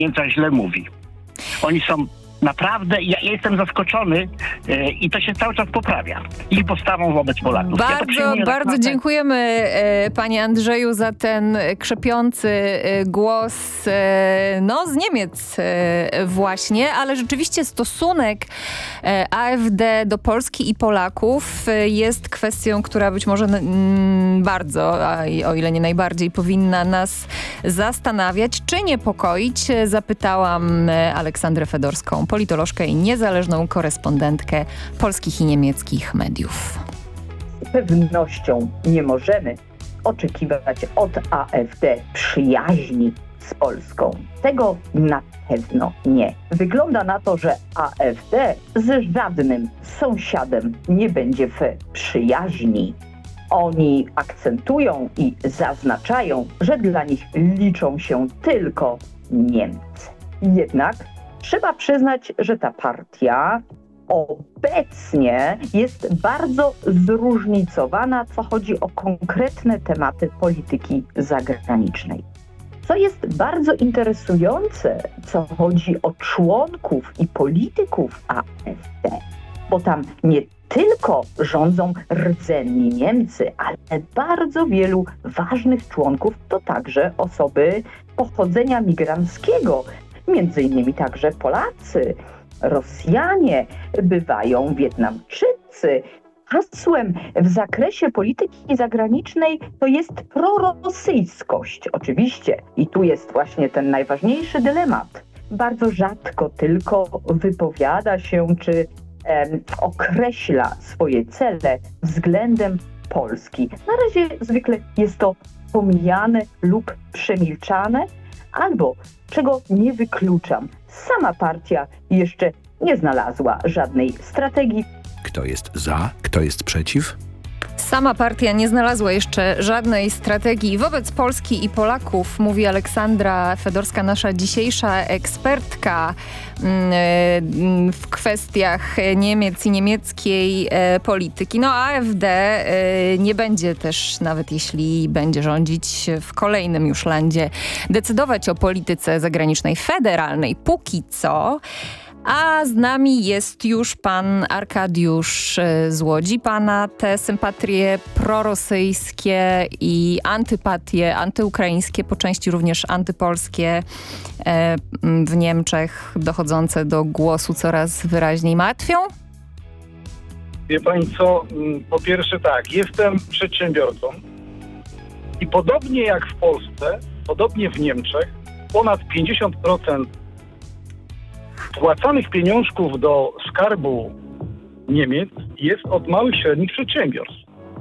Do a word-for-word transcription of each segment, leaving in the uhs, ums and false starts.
Niemca źle mówi. Oni są naprawdę, ja, ja jestem zaskoczony e, i to się cały czas poprawia. Ich postawą wobec Polaków. Bardzo, ja bardzo dziękujemy e, panie Andrzeju za ten krzepiący e, głos e, no z Niemiec e, właśnie, ale rzeczywiście stosunek e, A F D do Polski i Polaków e, jest kwestią, która być może m, bardzo, a o ile nie najbardziej, powinna nas zastanawiać czy niepokoić. Zapytałam Aleksandrę Fedorską, politolożkę i niezależną korespondentkę polskich i niemieckich mediów. Z pewnością nie możemy oczekiwać od A F D przyjaźni z Polską. Tego na pewno nie. Wygląda na to, że A F D z żadnym sąsiadem nie będzie w przyjaźni. Oni akcentują i zaznaczają, że dla nich liczą się tylko Niemcy. Jednak trzeba przyznać, że ta partia obecnie jest bardzo zróżnicowana, co chodzi o konkretne tematy polityki zagranicznej. Co jest bardzo interesujące, co chodzi o członków i polityków A F D, bo tam nie tylko rządzą rdzenni Niemcy, ale bardzo wielu ważnych członków to także osoby pochodzenia migranckiego, między innymi także Polacy, Rosjanie, bywają Wietnamczycy. Hasłem w zakresie polityki zagranicznej to jest prorosyjskość, oczywiście. I tu jest właśnie ten najważniejszy dylemat. Bardzo rzadko tylko wypowiada się czy em, określa swoje cele względem Polski. Na razie zwykle jest to pomijane lub przemilczane, albo, czego nie wykluczam, sama partia jeszcze nie znalazła żadnej strategii. Kto jest za, kto jest przeciw? Sama partia nie znalazła jeszcze żadnej strategii wobec Polski i Polaków, mówi Aleksandra Fedorska, nasza dzisiejsza ekspertka w kwestiach Niemiec i niemieckiej polityki. No A F D nie będzie też, nawet jeśli będzie rządzić w kolejnym już landzie, decydować o polityce zagranicznej federalnej póki co. A z nami jest już pan Arkadiusz z Łodzi. Pana te sympatie prorosyjskie i antypatie antyukraińskie, po części również antypolskie w Niemczech dochodzące do głosu coraz wyraźniej martwią? Wie pani co, po pierwsze tak, jestem przedsiębiorcą i podobnie jak w Polsce, podobnie w Niemczech, ponad pięćdziesiąt procent wpłacanych pieniążków do skarbu Niemiec jest od małych, średnich przedsiębiorstw.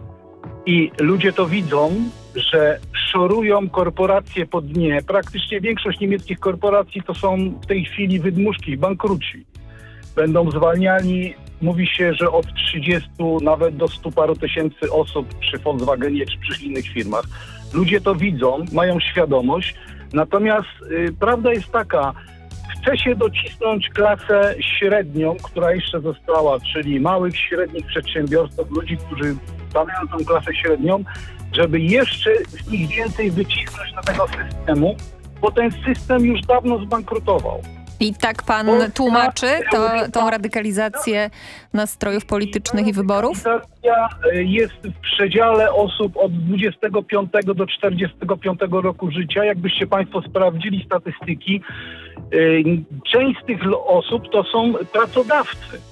I ludzie to widzą, że szorują korporacje po dnie. Praktycznie większość niemieckich korporacji to są w tej chwili wydmuszki, bankruci. Będą zwalniani, mówi się, że od trzydziestu nawet do stu paru tysięcy osób przy Volkswagenie czy przy innych firmach. Ludzie to widzą, mają świadomość. Natomiast y, prawda jest taka, chce się docisnąć klasę średnią, która jeszcze została, czyli małych, średnich przedsiębiorców, ludzi, którzy stanowią tą klasę średnią, żeby jeszcze z nich więcej wycisnąć do tego systemu, bo ten system już dawno zbankrutował. I tak pan tłumaczy to, tą radykalizację nastrojów politycznych i wyborów? Radykalizacja jest w przedziale osób od dwudziestego piątego do czterdziestego piątego roku życia. Jakbyście państwo sprawdzili statystyki, część z tych osób to są pracodawcy.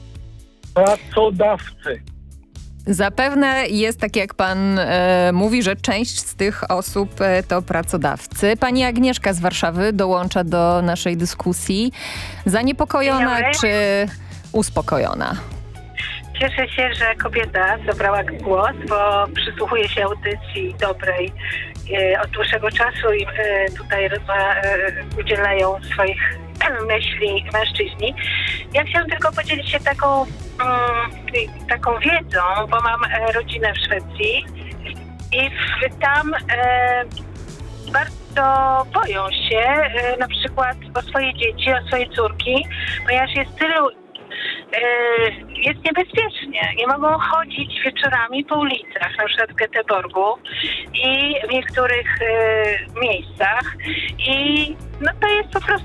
Pracodawcy. Zapewne jest tak, jak pan e, mówi, że część z tych osób e, to pracodawcy. Pani Agnieszka z Warszawy dołącza do naszej dyskusji. Zaniepokojona czy uspokojona? Cieszę się, że kobieta zabrała głos, bo przysłuchuję się audycji dobrej e, od dłuższego czasu i e, tutaj rozma, e, udzielają swoich myśli mężczyźni. Ja chciałam tylko podzielić się taką, um, taką wiedzą, bo mam e, rodzinę w Szwecji i w, tam e, bardzo boją się e, na przykład o swoje dzieci, o swoje córki, ponieważ jest tylu jest niebezpiecznie. Nie mogą chodzić wieczorami po ulicach, na przykład w Göteborgu i w niektórych y, miejscach. I no to jest po prostu